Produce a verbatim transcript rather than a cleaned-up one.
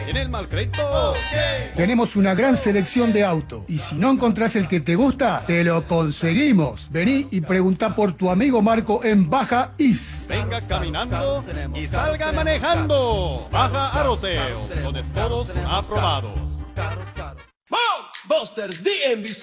¿En el mal crédito? Okay. Tenemos una gran selección de autos y si no encontrás el que te gusta, te lo conseguimos. Vení y preguntá por tu amigo Marco en Baja Is. Venga caminando y salga manejando. Baja Arroceo, con todos aprobados. Busters D M V